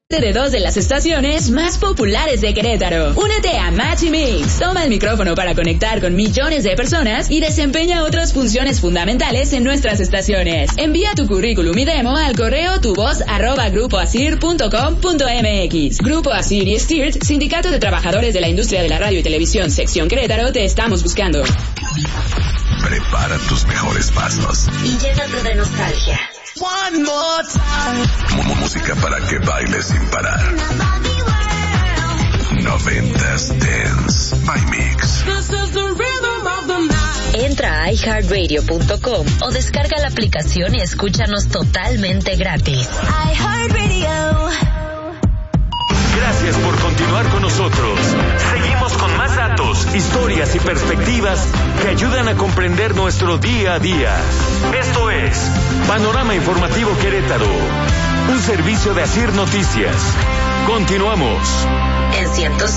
De dos de las estaciones más populares de Querétaro. Únete a Match y Mix. Toma el micrófono para conectar con millones de personas y desempeña otras funciones fundamentales en nuestras estaciones. Envía tu currículum y demo al correo tuvoz@grupoasir.com.mx. Grupo Asir y Stirt, Sindicato de Trabajadores de la Industria de la Radio y Televisión, Sección Querétaro, te estamos buscando. Prepara tus mejores pasos y llénate de nostalgia. One more time. Música para que bailes sin parar. 90s Dance by Mix. Entra a iHeartRadio.com o descarga la aplicación y escúchanos totalmente gratis. iHeartRadio. Gracias por continuar con nosotros. Seguimos con más datos, historias y perspectivas que ayudan a comprender nuestro día a día. Esto es Panorama Informativo Querétaro, un servicio de Asir Noticias. Continuamos. En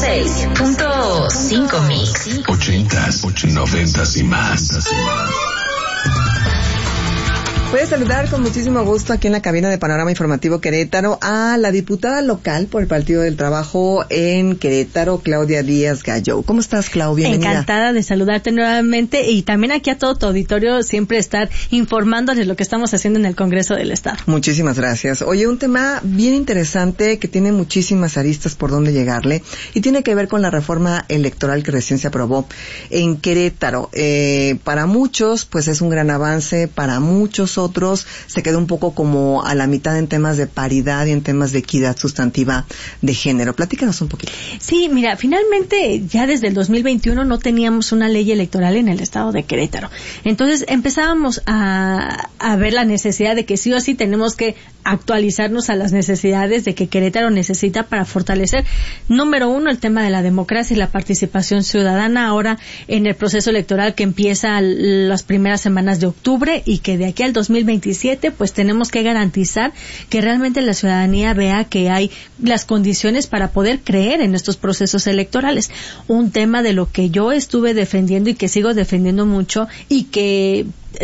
106.5 Mix. 80s, 90s y más. Voy a saludar con muchísimo gusto aquí en la cabina de Panorama Informativo Querétaro a la diputada local por el Partido del Trabajo en Querétaro, Claudia Díaz Gallo. ¿Cómo estás, Claudia? Bienvenida. Encantada de saludarte nuevamente y también aquí a todo tu auditorio, siempre estar informándoles lo que estamos haciendo en el Congreso del Estado. Muchísimas gracias. Oye, un tema bien interesante que tiene muchísimas aristas por donde llegarle y tiene que ver con la reforma electoral que recién se aprobó en Querétaro. Para muchos, pues es un gran avance, para muchos otros se quedó un poco como a la mitad en temas de paridad y en temas de equidad sustantiva de género. Platícanos un poquito. Sí, mira, finalmente ya desde el 2021 no teníamos una ley electoral en el estado de Querétaro. Entonces empezábamos a ver la necesidad de que sí o sí tenemos que actualizarnos a las necesidades de que Querétaro necesita para fortalecer, número uno, el tema de la democracia y la participación ciudadana ahora en el proceso electoral que empieza las primeras semanas de octubre y que de aquí al 2027 pues tenemos que garantizar que realmente la ciudadanía vea que hay las condiciones para poder creer en estos procesos electorales. Un tema de lo que yo estuve defendiendo y que sigo defendiendo mucho y que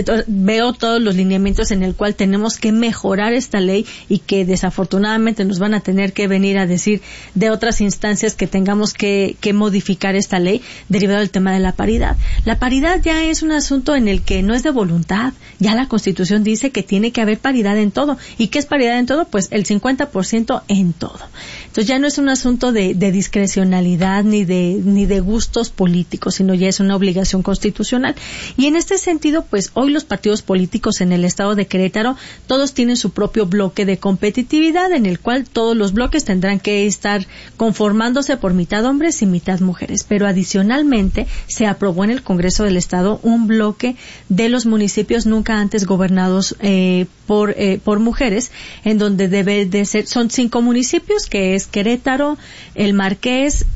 veo todos los lineamientos en el cual tenemos que mejorar esta ley y que desafortunadamente nos van a tener que venir a decir de otras instancias que tengamos que modificar esta ley derivado del tema de la paridad. La paridad ya es un asunto en el que no es de voluntad, ya la Constitución dice que tiene que haber paridad en todo. ¿Y qué es paridad en todo? Pues el 50% en todo. Entonces ya no es un asunto de discrecionalidad ni de gustos políticos, sino ya es una obligación constitucional. Y en este sentido, pues hoy los partidos políticos en el estado de Querétaro, todos tienen su propio bloque de competitividad en el cual todos los bloques tendrán que estar conformándose por mitad hombres y mitad mujeres. Pero adicionalmente se aprobó en el Congreso del Estado un bloque de los municipios nunca antes gobernados por mujeres, en donde debe de ser, son 5 municipios, que es Querétaro, El Marqués,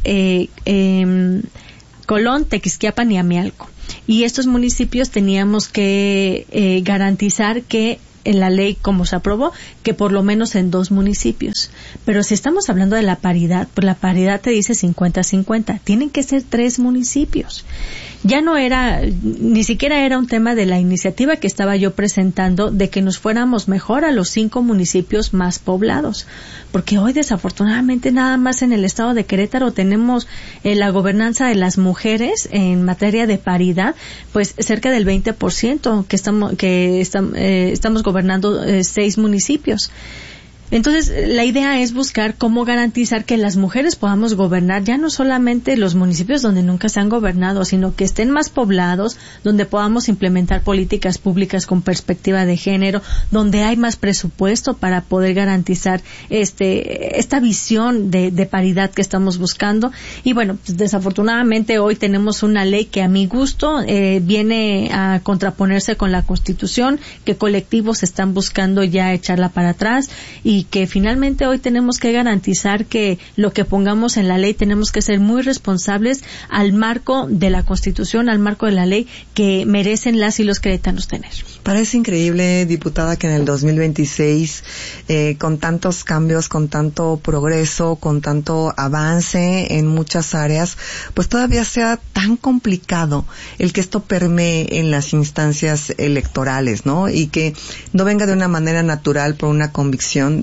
Colón, Tequisquiapan y Amialco. Y estos municipios teníamos que garantizar que en la ley, como se aprobó, que por lo menos en 2 municipios. Pero si estamos hablando de la paridad, pues la paridad te dice 50-50. Tienen que ser 3 municipios. Ya no era, ni siquiera era un tema de la iniciativa que estaba yo presentando de que nos fuéramos mejor a los 5 municipios más poblados. Porque hoy desafortunadamente nada más en el estado de Querétaro tenemos la gobernanza de las mujeres en materia de paridad, pues cerca del 20% que estamos gobernando 6 municipios. Entonces, la idea es buscar cómo garantizar que las mujeres podamos gobernar ya no solamente los municipios donde nunca se han gobernado, sino que estén más poblados, donde podamos implementar políticas públicas con perspectiva de género, donde hay más presupuesto para poder garantizar esta visión de paridad que estamos buscando. Y bueno, pues, desafortunadamente hoy tenemos una ley que a mi gusto viene a contraponerse con la Constitución, que colectivos están buscando ya echarla para atrás y que finalmente hoy tenemos que garantizar que lo que pongamos en la ley tenemos que ser muy responsables al marco de la Constitución, al marco de la ley que merecen las y los queretanos tener. Parece increíble, diputada, que en el 2026, con tantos cambios, con tanto progreso, con tanto avance en muchas áreas, pues todavía sea tan complicado el que esto permee en las instancias electorales, ¿no? Y que no venga de una manera natural por una convicción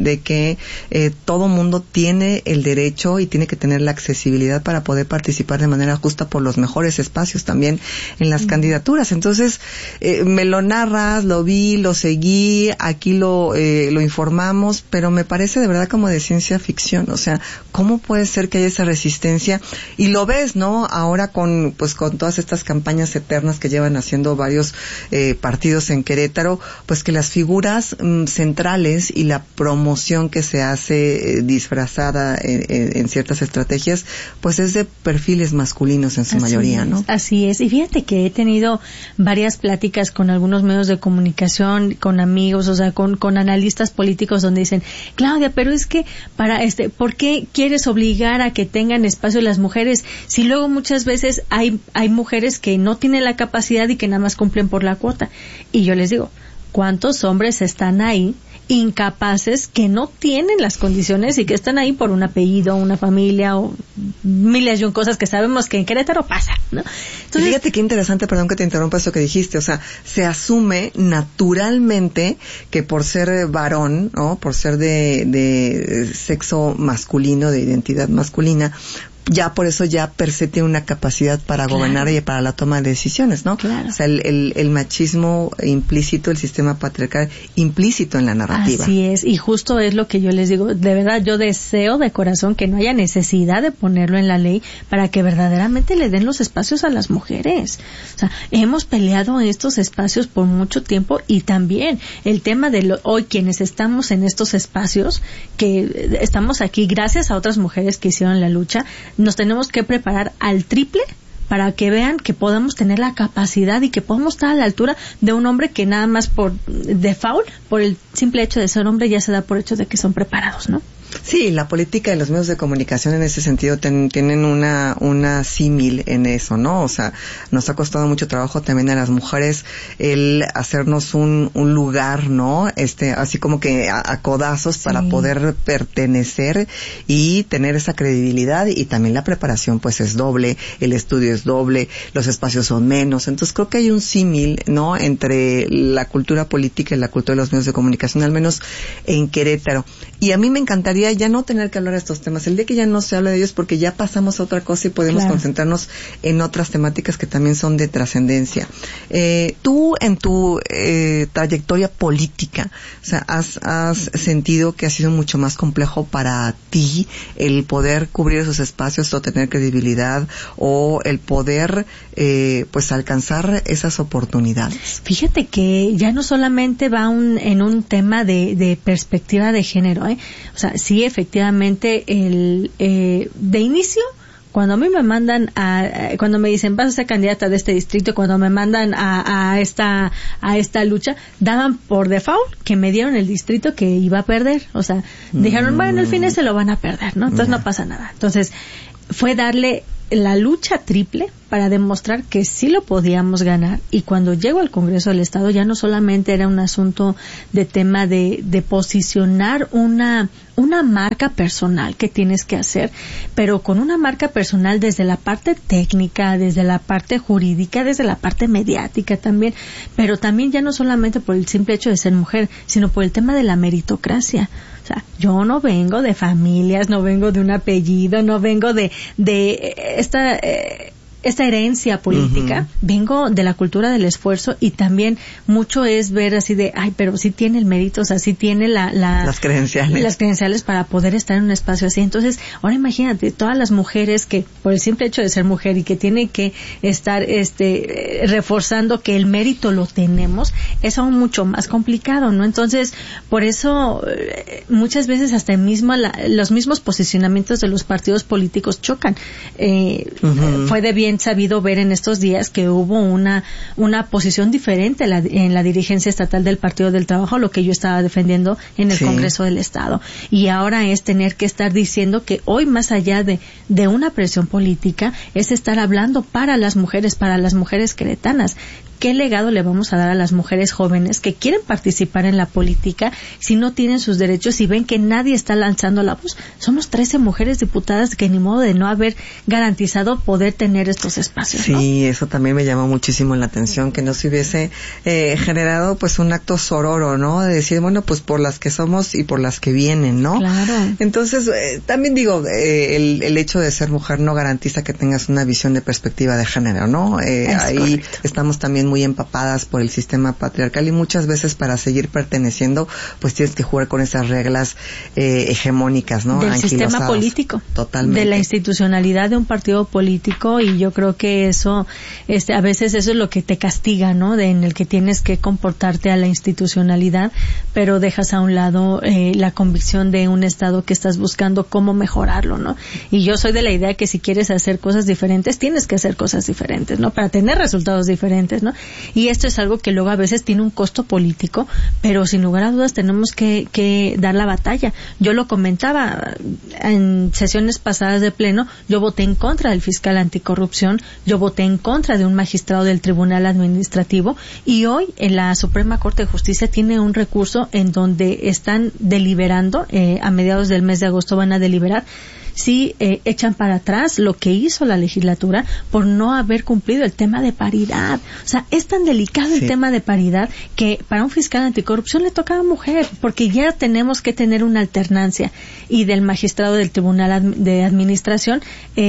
de que todo mundo tiene el derecho y tiene que tener la accesibilidad para poder participar de manera justa por los mejores espacios también en las candidaturas. Entonces, me lo narras, lo vi, lo seguí, aquí lo informamos, pero me parece de verdad como de ciencia ficción. O sea, ¿cómo puede ser que haya esa resistencia? Y lo ves, ¿no? Ahora con todas estas campañas eternas que llevan haciendo varios partidos en Querétaro, pues que las figuras centrales y la promoción que se hace disfrazada en ciertas estrategias, pues es de perfiles masculinos en su mayoría, ¿no? Así es. Y fíjate que he tenido varias pláticas con algunos medios de comunicación, con amigos, o sea, con analistas políticos donde dicen, Claudia, pero es que ¿por qué quieres obligar a que tengan espacio las mujeres si luego muchas veces hay mujeres que no tienen la capacidad y que nada más cumplen por la cuota? Y yo les digo, ¿cuántos hombres están ahí incapaces que no tienen las condiciones y que están ahí por un apellido, una familia o miles de cosas que sabemos que en Querétaro pasa, ¿no? Entonces, fíjate qué interesante, perdón que te interrumpa eso que dijiste, o sea, se asume naturalmente que por ser varón, ¿no? Por ser de sexo masculino, de identidad masculina, ya por eso ya per se tiene una capacidad para gobernar y para la toma de decisiones, ¿no? Claro. O sea, el machismo implícito, el sistema patriarcal implícito en la narrativa. Así es, y justo es lo que yo les digo, de verdad yo deseo de corazón que no haya necesidad de ponerlo en la ley para que verdaderamente le den los espacios a las mujeres. O sea, hemos peleado en estos espacios por mucho tiempo y también el tema de hoy quienes estamos en estos espacios, que estamos aquí gracias a otras mujeres que hicieron la lucha, nos tenemos que preparar al triple para que vean que podamos tener la capacidad y que podamos estar a la altura de un hombre que nada más por default, por el simple hecho de ser hombre, ya se da por hecho de que son preparados, ¿no? Sí, la política y los medios de comunicación en ese sentido tienen una símil en eso, ¿no? O sea, nos ha costado mucho trabajo también a las mujeres el hacernos un lugar, ¿no? Así como que a codazos para poder pertenecer y tener esa credibilidad, y también la preparación pues es doble, el estudio es doble, los espacios son menos. Entonces creo que hay un símil, ¿no? Entre la cultura política y la cultura de los medios de comunicación, al menos en Querétaro. Y a mí me encantaría ya no tener que hablar de estos temas, el día que ya no se habla de ellos, porque ya pasamos a otra cosa y podemos concentrarnos en otras temáticas que también son de trascendencia. Tú en tu trayectoria política, o sea, has sentido que ha sido mucho más complejo para ti el poder cubrir esos espacios o tener credibilidad o el poder pues alcanzar esas oportunidades. Fíjate que ya no solamente va en un tema de perspectiva de género, o sea, sí, efectivamente, de inicio, cuando a mí me mandan cuando me dicen vas a ser candidata de este distrito, cuando me mandan a esta lucha, daban por default que me dieron el distrito que iba a perder. O sea, dijeron, bueno, el fin se lo van a perder, ¿no? Entonces no pasa nada. Entonces, fue darle la lucha triple para demostrar que sí lo podíamos ganar. Y cuando llego al Congreso del Estado ya no solamente era un asunto de tema de posicionar una marca personal que tienes que hacer, pero con una marca personal desde la parte técnica, desde la parte jurídica, desde la parte mediática también, pero también ya no solamente por el simple hecho de ser mujer, sino por el tema de la meritocracia. O sea, yo no vengo de familias, no vengo de un apellido, no vengo de esta herencia política, vengo de la cultura del esfuerzo, y también mucho es ver así de, pero sí tiene el mérito, o sea, sí tiene las credenciales para poder estar en un espacio así. Entonces, ahora imagínate, todas las mujeres que, por el simple hecho de ser mujer y que tienen que estar reforzando que el mérito lo tenemos, es aún mucho más complicado, ¿no? Entonces, por eso, muchas veces hasta los mismos posicionamientos de los partidos políticos chocan. Fue de bien sabido ver en estos días que hubo una posición diferente en la dirigencia estatal del Partido del Trabajo, lo que yo estaba defendiendo en el Congreso del Estado. Y ahora es tener que estar diciendo que hoy, más allá de una presión política, es estar hablando para las mujeres queretanas. ¿qué legado le vamos a dar a las mujeres jóvenes que quieren participar en la política si no tienen sus derechos y ven que nadie está lanzando la voz? Somos 13 mujeres diputadas que ni modo de no haber garantizado poder tener estos espacios, ¿no? Sí, eso también me llamó muchísimo la atención, que no se hubiese generado pues un acto sororo, ¿no? De decir, bueno, pues por las que somos y por las que vienen, ¿no? Claro. Entonces, también digo, el hecho de ser mujer no garantiza que tengas una visión de perspectiva de género, ¿no? Ahí correcto. Estamos también muy empapadas por el sistema patriarcal y muchas veces para seguir perteneciendo, pues tienes que jugar con esas reglas hegemónicas, ¿no? Del sistema político. Totalmente. De la institucionalidad de un partido político, y yo creo que eso, a veces eso es lo que te castiga, ¿no? En el que tienes que comportarte a la institucionalidad, pero dejas a un lado la convicción de un Estado que estás buscando cómo mejorarlo, ¿no? Y yo soy de la idea que si quieres hacer cosas diferentes, tienes que hacer cosas diferentes, ¿no? Para tener resultados diferentes, ¿no? Y esto es algo que luego a veces tiene un costo político, pero sin lugar a dudas tenemos que dar la batalla. Yo lo comentaba en sesiones pasadas de pleno, yo voté en contra del fiscal anticorrupción, yo voté en contra de un magistrado del Tribunal Administrativo, y hoy en la Suprema Corte de Justicia tiene un recurso en donde están deliberando, a mediados del mes de agosto van a deliberar si echan para atrás lo que hizo la legislatura por no haber cumplido el tema de paridad. O sea, es tan delicado el tema de paridad que para un fiscal anticorrupción le tocaba mujer, porque ya tenemos que tener una alternancia, y del magistrado del Tribunal de Administración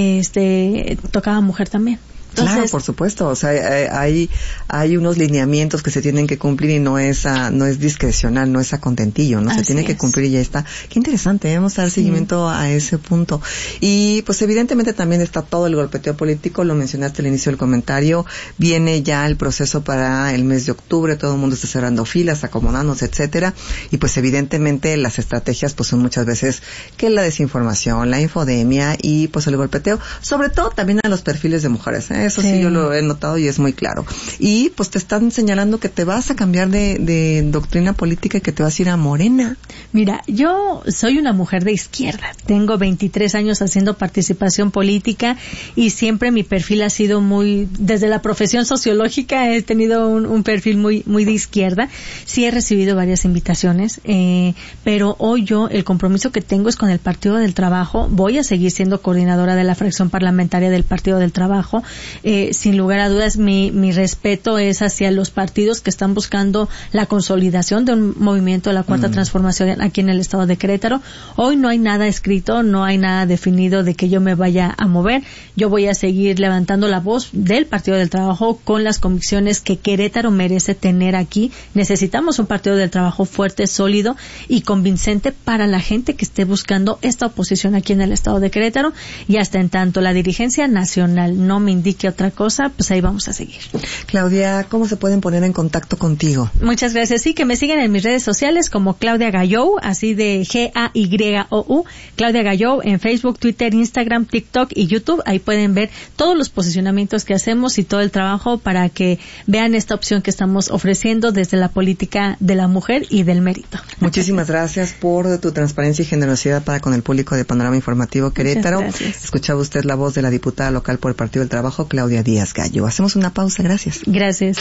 tocaba mujer también. Entonces, claro, por supuesto, o sea, hay unos lineamientos que se tienen que cumplir y no es discrecional, no es a contentillo, ¿no? Se tiene que cumplir y ya está. Qué interesante, vamos a dar seguimiento a ese punto. Y pues evidentemente también está todo el golpeteo político, lo mencionaste al inicio del comentario, viene ya el proceso para el mes de octubre, todo el mundo está cerrando filas, acomodándose, etcétera, y pues evidentemente las estrategias pues son muchas veces que la desinformación, la infodemia y pues el golpeteo, sobre todo también a los perfiles de mujeres, Eso sí yo lo he notado y es muy claro. Y pues te están señalando que te vas a cambiar de doctrina política y que te vas a ir a Morena. Mira, yo soy una mujer de izquierda. Tengo 23 años haciendo participación política y siempre mi perfil ha sido muy, desde la profesión sociológica he tenido un perfil muy de izquierda. Sí he recibido varias invitaciones, pero hoy yo el compromiso que tengo es con el Partido del Trabajo. Voy a seguir siendo coordinadora de la fracción parlamentaria del Partido del Trabajo. Sin lugar a dudas, mi respeto es hacia los partidos que están buscando la consolidación de un movimiento de la Cuarta Transformación aquí en el estado de Querétaro. Hoy no hay nada escrito, no hay nada definido de que yo me vaya a mover. Yo voy a seguir levantando la voz del Partido del Trabajo con las convicciones que Querétaro merece tener aquí. Necesitamos un Partido del Trabajo fuerte, sólido y convincente para la gente que esté buscando esta oposición aquí en el estado de Querétaro, y hasta en tanto la dirigencia nacional no me indique otra cosa, pues ahí vamos a seguir. Claudia, ¿cómo se pueden poner en contacto contigo? Muchas gracias. Sí, que me sigan en mis redes sociales como Claudia Gayou, así de G-A-Y-O-U, Claudia Gayou, en Facebook, Twitter, Instagram, TikTok y YouTube. Ahí pueden ver todos los posicionamientos que hacemos y todo el trabajo para que vean esta opción que estamos ofreciendo desde la política de la mujer y del mérito. Muchísimas gracias por tu transparencia y generosidad para con el público de Panorama Informativo Querétaro. Escuchaba usted la voz de la diputada local por el Partido del Trabajo, Claudia Díaz Gallo. Hacemos una pausa, gracias. Gracias.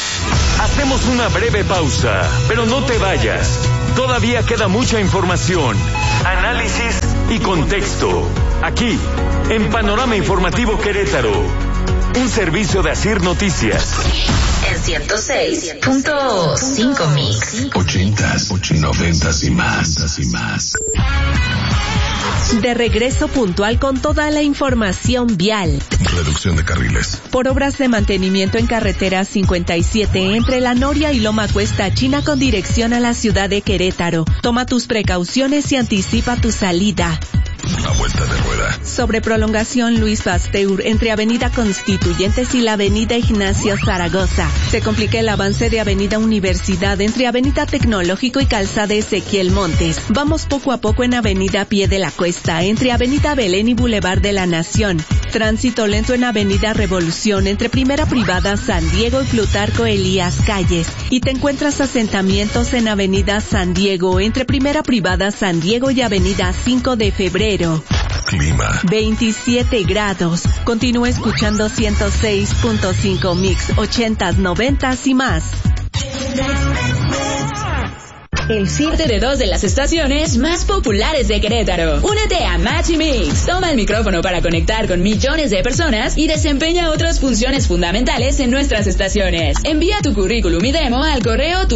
Hacemos una breve pausa, pero no te vayas. Todavía queda mucha información, análisis y contexto. Aquí, en Panorama Informativo Querétaro, un servicio de Asir Noticias. En 106.5 Mix. 80s, 90s y más. De regreso puntual con toda la información vial. Reducción de carriles. Por obras de mantenimiento en carretera 57 entre La Noria y Loma Cuesta China con dirección a la ciudad de Querétaro. Toma tus precauciones y anticipa tu salida. Una vuelta de rueda. Sobre prolongación Luis Pasteur entre Avenida Constituyentes y la Avenida Ignacio Zaragoza. Se complica el avance de Avenida Universidad entre Avenida Tecnológico y Calzada Ezequiel Montes. Vamos poco a poco en Avenida Pie de la Cuesta entre Avenida Belén y Boulevard de la Nación. Tránsito lento en Avenida Revolución entre Primera Privada San Diego y Plutarco Elías Calles. Y te encuentras asentamientos en Avenida San Diego entre Primera Privada San Diego y Avenida 5 de Febrero. clima. 27 grados. Continúa escuchando 106.5 Mix, 80s, 90s y más. El filtro de dos de las estaciones más populares de Querétaro. Únete a Match y Mix. Toma el micrófono para conectar con millones de personas y desempeña otras funciones fundamentales en nuestras estaciones. Envía tu currículum y demo al correo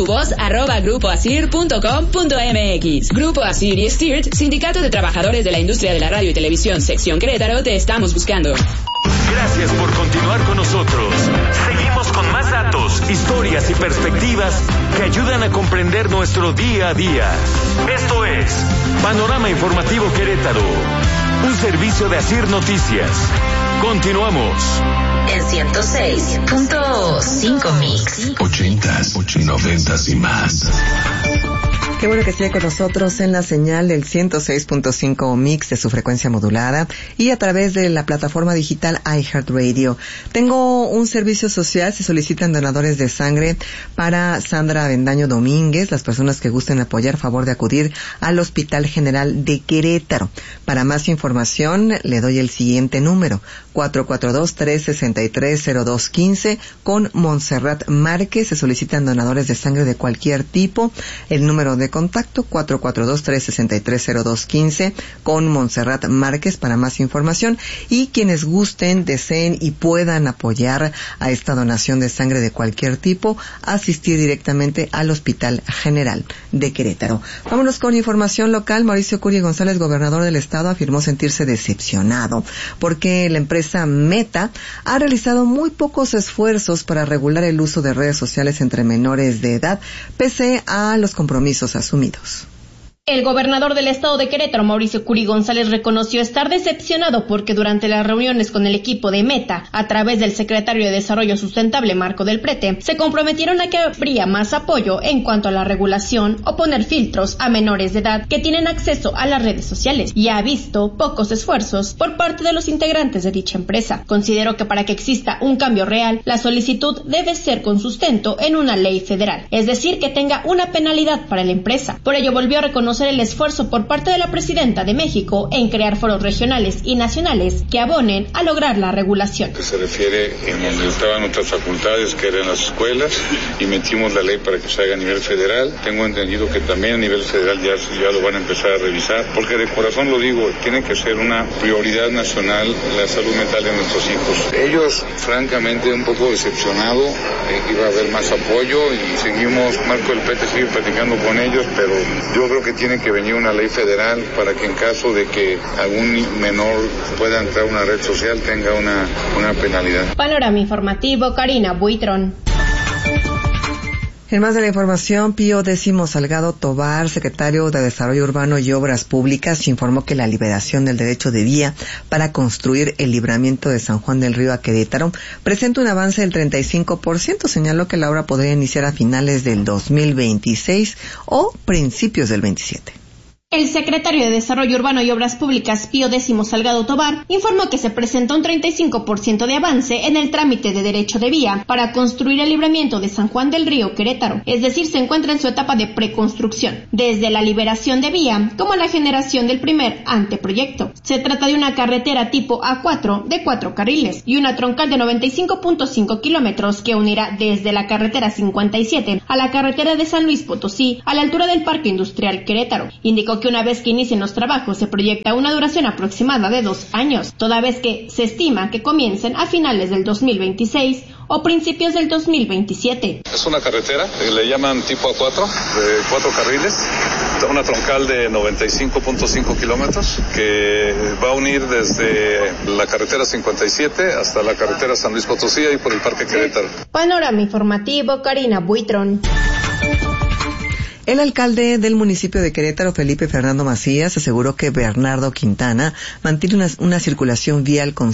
tuvoz@grupoasir.com.mx. Grupo Asir y STIRT, Sindicato de Trabajadores de la Industria de la Radio y Televisión, Sección Querétaro, te estamos buscando. Gracias por continuar con nosotros. Seguimos con más datos, historias y perspectivas que ayudan a comprender nuestro día a día. Esto es Panorama Informativo Querétaro, un servicio de Asir Noticias. Continuamos. En 106.5 Mix. 80s, 90s y más. Qué bueno que sigue con nosotros en la señal del 106.5 Mix de su frecuencia modulada y a través de la plataforma digital iHeartRadio. Tengo un servicio social, se solicitan donadores de sangre para Sandra Avendaño Domínguez. Las personas que gusten apoyar, favor de acudir al Hospital General de Querétaro. Para más información, le doy el siguiente número, 442-363-0215 con Montserrat Márquez. Se solicitan donadores de sangre de cualquier tipo. El número de contacto 442-363-0215 con Montserrat Márquez para más información, y quienes gusten, deseen y puedan apoyar a esta donación de sangre de cualquier tipo, asistir directamente al Hospital General de Querétaro. Vámonos con información local. Mauricio Curi González, gobernador del estado, afirmó sentirse decepcionado porque la empresa Meta ha realizado muy pocos esfuerzos para regular el uso de redes sociales entre menores de edad, pese a los compromisos asumidos. El gobernador del estado de Querétaro, Mauricio Curi González, reconoció estar decepcionado porque durante las reuniones con el equipo de Meta, a través del secretario de Desarrollo Sustentable, Marco del Prete, se comprometieron a que habría más apoyo en cuanto a la regulación o poner filtros a menores de edad que tienen acceso a las redes sociales, y ha visto pocos esfuerzos por parte de los integrantes de dicha empresa. Consideró que para que exista un cambio real, la solicitud debe ser con sustento en una ley federal, es decir, que tenga una penalidad para la empresa. Por ello volvió a reconocer el esfuerzo por parte de la presidenta de México en crear foros regionales y nacionales que abonen a lograr la regulación. Que se refiere en donde estaban nuestras facultades, que eran las escuelas, y metimos la ley para que se haga a nivel federal. Tengo entendido que también a nivel federal ya lo van a empezar a revisar, porque de corazón lo digo, tiene que ser una prioridad nacional la salud mental de nuestros hijos. Ellos, francamente, un poco decepcionado, iba a haber más apoyo y seguimos, Marco del Prete sigue platicando con ellos, pero yo creo que tiene que venir una ley federal para que en caso de que algún menor pueda entrar a una red social tenga una penalidad. Panorama Informativo, Karina Buitrón. En más de la información, Pío X Salgado Tobar, secretario de Desarrollo Urbano y Obras Públicas, informó que la liberación del derecho de vía para construir el libramiento de San Juan del Río a Querétaro presenta un avance del 35%. Señaló que la obra podría iniciar a finales del 2026 o principios del 27. El secretario de Desarrollo Urbano y Obras Públicas, Pío X Salgado Tobar, informó que se presentó un 35% de avance en el trámite de derecho de vía para construir el libramiento de San Juan del Río Querétaro, es decir, se encuentra en su etapa de preconstrucción, desde la liberación de vía como la generación del primer anteproyecto. Se trata de una carretera tipo A4 de 4 carriles y una troncal de 95.5 kilómetros que unirá desde la carretera 57 a la carretera de San Luis Potosí a la altura del Parque Industrial Querétaro. Indicó que una vez que inicien los trabajos se proyecta una duración aproximada de 2 años, toda vez que se estima que comiencen a finales del 2026 o principios del 2027. Es una carretera, le llaman tipo A4, de 4 carriles, una troncal de 95.5 kilómetros que va a unir desde la carretera 57 hasta la carretera San Luis Potosí y por el Parque Querétaro. Panorama Informativo, Karina Buitrón. El alcalde del municipio de Querétaro, Felipe Fernando Macías, aseguró que Bernardo Quintana mantiene una circulación vial con